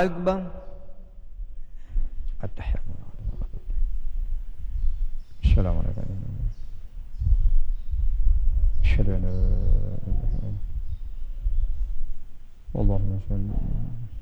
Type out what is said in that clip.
akbar. At-tahiyatu. Assalamualaikum. Asyhadu an la ilaha illallah. Allahumma shalli